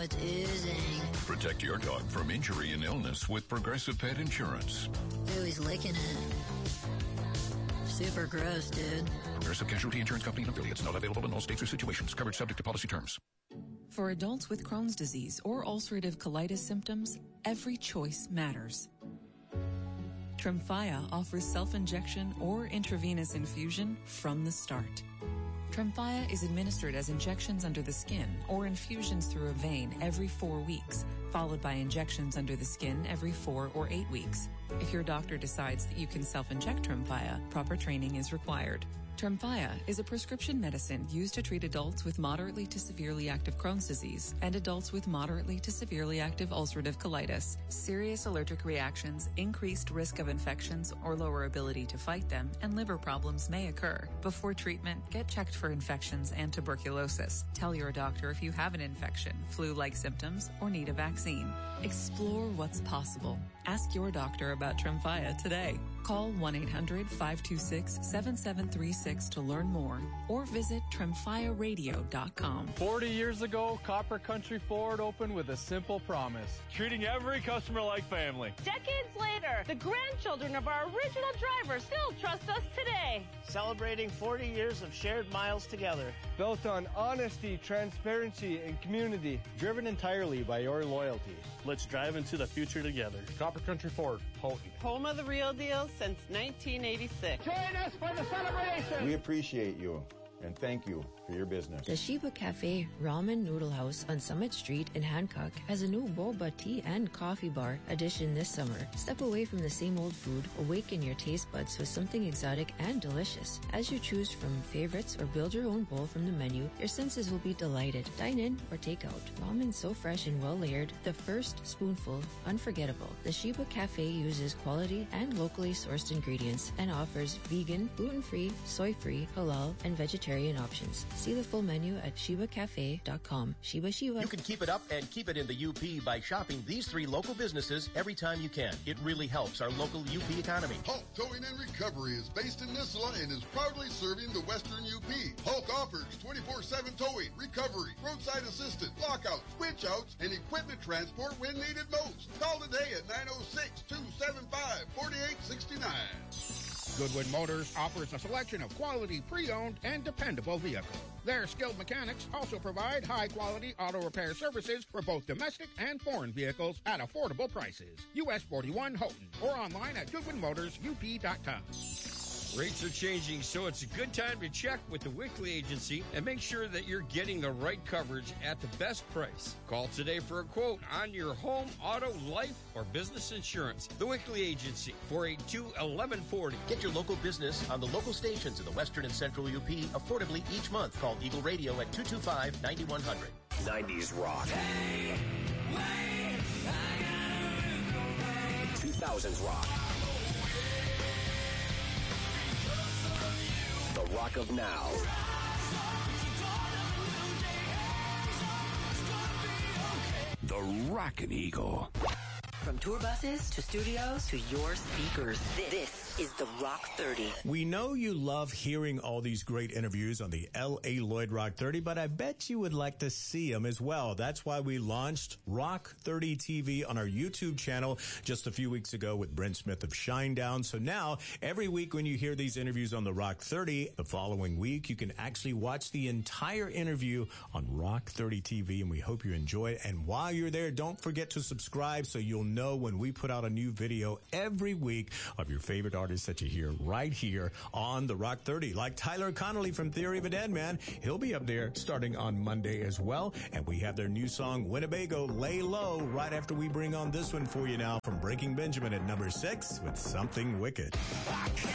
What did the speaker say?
it's oozing. Protect your dog from injury and illness with Progressive Pet Insurance. Ooh, he's licking it. Super gross, dude. Progressive Casualty Insurance Company and affiliates. Not available in all states or situations. Coverage subject to policy terms. For adults with Crohn's disease or ulcerative colitis symptoms, every choice matters. Tremfya offers self-injection or intravenous infusion from the start. Tremfya is administered as injections under the skin or infusions through a vein every 4 weeks, followed by injections under the skin every 4 or 8 weeks. If your doctor decides that you can self-inject Tremfya, proper training is required. Tremfya is a prescription medicine used to treat adults with moderately to severely active Crohn's disease and adults with moderately to severely active ulcerative colitis. Serious allergic reactions, increased risk of infections or lower ability to fight them, and liver problems may occur. Before treatment, get checked for infections and tuberculosis. Tell your doctor if you have an infection, flu-like symptoms, or need a vaccine. Explore what's possible. Ask your doctor about Tremfya today. Call 1-800-526-7736 to learn more or visit TremfyaRadio.com. 40 years ago, Copper Country Ford opened with a simple promise: treating every customer like family. Decades later, the grandchildren of our original driver still trust us today. Celebrating 40 years of shared miles together. Built on honesty, transparency, and community. Driven entirely by your loyalty. Let's drive into the future together. Copper Country Ford, Houghton. Home of the real deal since 1986. Join us for the celebration. We appreciate you and thank you for your business. The Sheba Cafe Ramen Noodle House on Summit Street in Hancock has a new boba tea and coffee bar addition this summer. Step away from the same old food, awaken your taste buds with something exotic and delicious. As you choose from favorites or build your own bowl from the menu, your senses will be delighted. Dine in or take out. Ramen so fresh and well layered, the first spoonful unforgettable. The Sheba Cafe uses quality and locally sourced ingredients and offers vegan, gluten-free, soy-free, halal, and vegetarian options. See the full menu at ShebaCafe.com. Sheba Sheba. You can keep it up and keep it in the UP by shopping these 3 local businesses every time you can. It really helps our local UP economy. Hulk Towing and Recovery is based in Nissela and is proudly serving the Western UP. Hulk offers 24/7 towing, recovery, roadside assistance, lockouts, winch outs, and equipment transport when needed most. Call today at 906-275-4869. Goodwin Motors offers a selection of quality pre-owned and dependable vehicles. Their skilled mechanics also provide high-quality auto repair services for both domestic and foreign vehicles at affordable prices. US 41 Houghton or online at GoodwinMotorsUP.com. Rates are changing, so it's a good time to check with the Wickley Agency and make sure that you're getting the right coverage at the best price. Call today for a quote on your home, auto, life, or business insurance. The Wickley Agency, 482-1140. Get your local business on the local stations in the Western and Central UP affordably each month. Call Eagle Radio at 225-9100. 90s rock. 2000s rock. The rock of now. The Rockin' Eagle. From tour buses to studios to your speakers, this is the Rock 30. We know you love hearing all these great interviews on the L.A. Lloyd Rock 30, but I bet you would like to see them as well. That's why we launched Rock 30 TV on our YouTube channel just a few weeks ago with Brent Smith of Shinedown. So now, every week when you hear these interviews on the Rock 30, the following week, you can actually watch the entire interview on Rock 30 TV, and we hope you enjoy it. And while you're there, don't forget to subscribe so you'll know when we put out a new video every week of your favorite artists that you hear right here on the Rock 30. Like Tyler Connolly from Theory of a Dead Man. He'll be up there starting on Monday as well. And we have their new song, Winnebago, Lay Low, right after we bring on this one for you now from Breaking Benjamin at number 6 with Something Wicked.